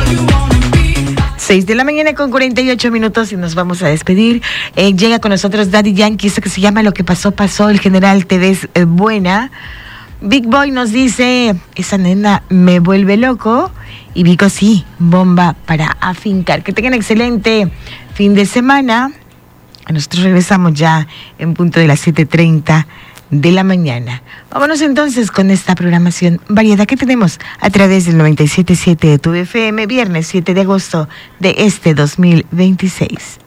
6:48 a.m. y nos vamos a despedir. Llega con nosotros Daddy Yankee, esto que se llama Lo que pasó, pasó. El general te ves buena. Big Boy nos dice, esa nena me vuelve loco. Y Vico, sí, bomba para afincar. Que tengan excelente fin de semana. Nosotros regresamos ya en punto de las 7:30 de la mañana. Vámonos entonces con esta programación variada que tenemos a través del 97.7 de tu FM, viernes 7 de agosto de este 2026.